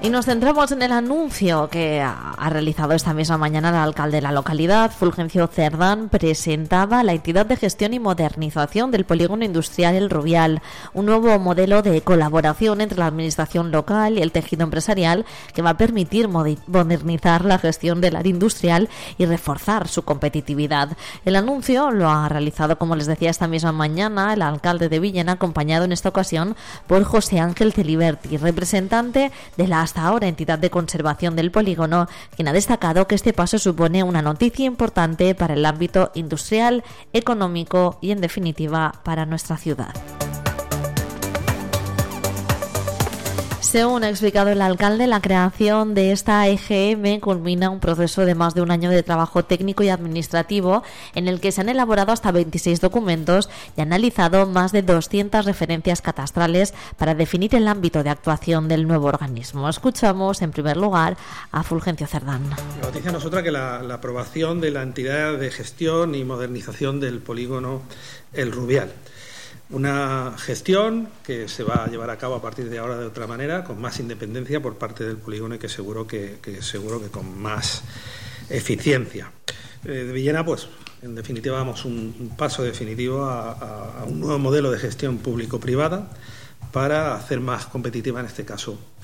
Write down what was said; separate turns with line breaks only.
Y nos centramos en el anuncio que ha realizado esta misma mañana el alcalde de la localidad, Fulgencio Cerdán. Presentaba la entidad de gestión y modernización del polígono industrial El Rubial, un nuevo modelo de colaboración entre la administración local y el tejido empresarial que va a permitir modernizar la gestión del área industrial y reforzar su competitividad. El anuncio lo ha realizado, como les decía, esta misma mañana el alcalde de Villena, acompañado en esta ocasión por José Ángel Celiberti, representante de la hasta ahora entidad de conservación del polígono, quien ha destacado que este paso supone una noticia importante para el ámbito industrial, económico y, en definitiva, para nuestra ciudad. Según ha explicado el alcalde, la creación de esta EGM culmina un proceso de más de un año de trabajo técnico y administrativo en el que se han elaborado hasta 26 documentos y analizado más de 200 referencias catastrales para definir el ámbito de actuación del nuevo organismo. Escuchamos, en primer lugar, a Fulgencio Cerdán.
La noticia no es otra que la aprobación de la entidad de gestión y modernización del polígono El Rubial. Una gestión que se va a llevar a cabo a partir de ahora de otra manera, con más independencia por parte del polígono y que seguro que con más eficiencia. De Villena, pues, en definitiva, damos un paso definitivo a un nuevo modelo de gestión público-privada para hacer más competitiva, en este caso,